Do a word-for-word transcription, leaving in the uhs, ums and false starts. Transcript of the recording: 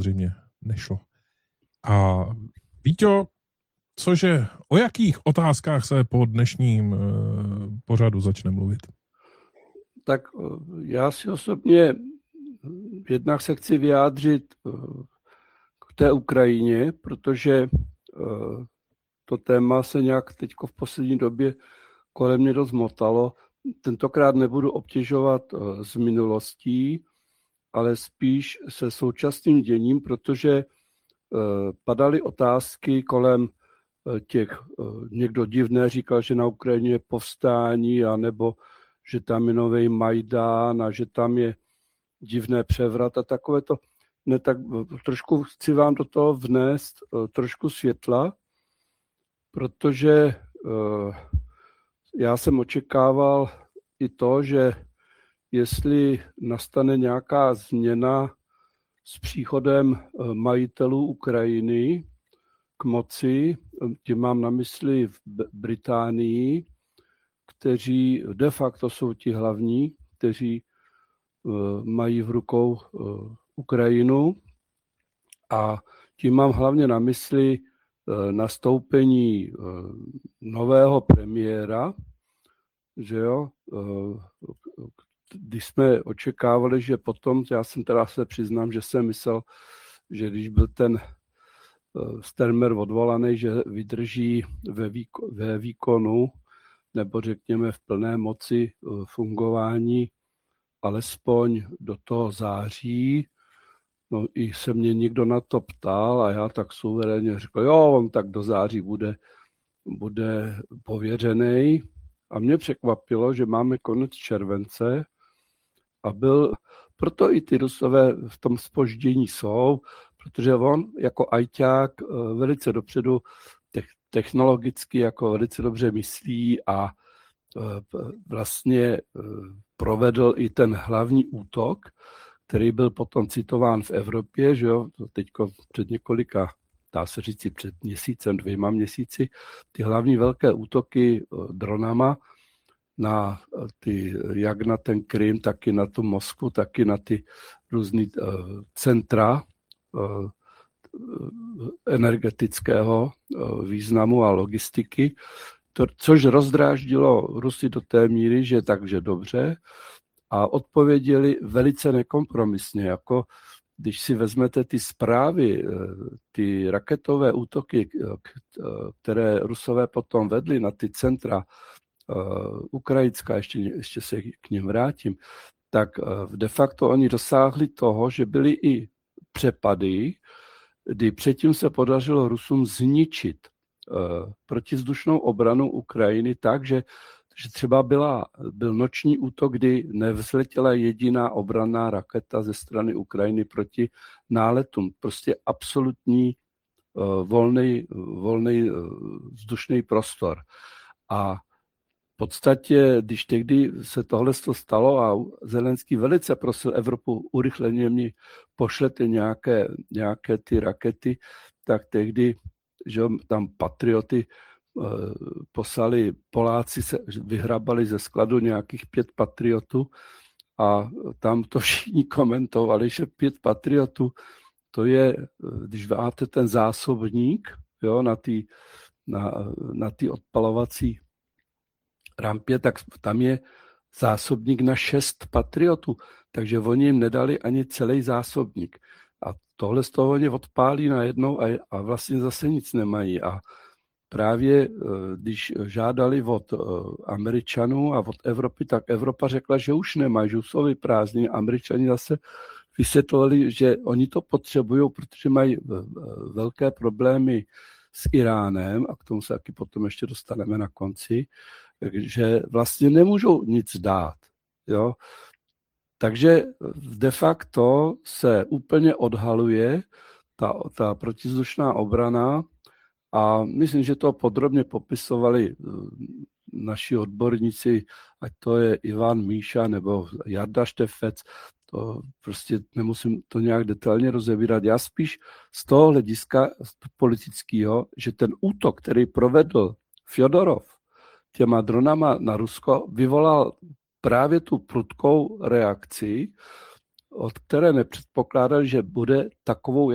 samozřejmě nešlo. A Víťo, cože, o jakých otázkách se po dnešním uh, pořadu začne mluvit? Tak já si osobně jednak se chci vyjádřit k té Ukrajině, protože to téma se nějak teď v poslední době kolem mě dost motalo. Tentokrát nebudu obtěžovat z minulostí, ale spíš se současným děním, protože padaly otázky kolem těch, někdo divné říkal, že na Ukrajině je povstání, anebo že tam je nový Majdán a že tam je divné převrat a takové to. Ne, tak trošku chci vám do toho vnést trošku světla, protože já jsem očekával i to, že jestli nastane nějaká změna s příchodem majitelů Ukrajiny k moci, tím mám na mysli v Británii, kteří de facto jsou ti hlavní, kteří mají v rukou Ukrajinu, a tím mám hlavně na mysli nastoupení nového premiéra, že jo, když jsme očekávali, že potom, já jsem teda se přiznám, že jsem myslel, že když byl ten Steinmeier odvolaný, že vydrží ve, výko, ve výkonu, nebo řekněme v plné moci fungování alespoň do toho září. No i se mě někdo na to ptal a já tak suverénně řekl, jo, on tak do září bude, bude pověřený. A mě překvapilo, že máme konec července a byl, proto i ty Rusové v tom zpoždění jsou, protože on jako ajťák velice dopředu technologicky jako velice dobře myslí a vlastně provedl i ten hlavní útok, který byl potom citován v Evropě, že jo, teďko před několika, dá se říci před měsícem, dvěma měsíci, ty hlavní velké útoky dronama na ty, jak na ten Krym, tak i na tu Moskvu, tak i na ty různý centra energetického významu a logistiky, to, což rozdráždilo Rusy do té míry, že takže dobře, a odpověděli velice nekompromisně, jako když si vezmete ty zprávy, ty raketové útoky, které Rusové potom vedli na ty centra ukrajinská, ještě, ještě se k nim vrátím, tak de facto oni dosáhli toho, že byly i přepady, kdy předtím se podařilo Rusům zničit uh, protizdušnou obranu Ukrajiny tak, že, že třeba byla, byl noční útok, kdy nevzletěla jediná obranná raketa ze strany Ukrajiny proti náletům. Prostě absolutní uh, volný, volný uh, vzdušný prostor. A v podstatě, když tehdy se tohle stalo a Zelenský velice prosil Evropu urychleně mi pošlete nějaké, nějaké ty rakety, tak tehdy, že tam patrioty eh, poslali, Poláci se vyhrabali ze skladu nějakých pět patriotů a tam to všichni komentovali, že pět patriotů, to je, když máte ten zásobník, jo, na ty na, na ty odpalovací rampě, tak tam je zásobník na šest patriotů, takže oni jim nedali ani celý zásobník. A tohle z toho oni odpálí najednou a, a vlastně zase nic nemají. A právě když žádali od Američanů a od Evropy, tak Evropa řekla, že už nemají, že už jsou vyprázdnění. Američani zase vysvětlovali, že oni to potřebují, protože mají velké problémy s Iránem, a k tomu se taky potom ještě dostaneme na konci, že vlastně nemůžou nic dát. Jo? Takže de facto se úplně odhaluje ta, ta protizdušná obrana a myslím, že to podrobně popisovali naši odborníci, ať to je Ivan Míša nebo Jarda Štefec, to prostě nemusím to nějak detailně rozebírat. Já spíš z toho hlediska politického, že ten útok, který provedl Fjodorov těma dronama na Rusko, vyvolal právě tu prudkou reakci, od které nepředpokládali, že bude takovou